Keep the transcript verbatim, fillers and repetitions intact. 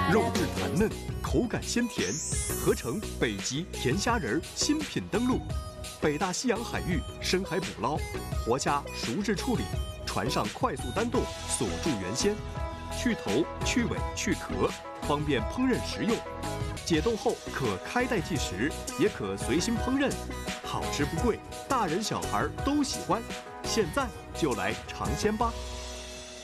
肉质弹嫩，口感鲜甜，合成北极甜虾仁新品登陆。北大西洋海域深海捕捞，活虾熟制处理，船上快速单冻锁住原鲜，去头、去尾、去壳，方便烹饪食用。解冻后可开袋即食，也可随心烹饪，好吃不贵，大人小孩都喜欢。现在就来尝鲜吧！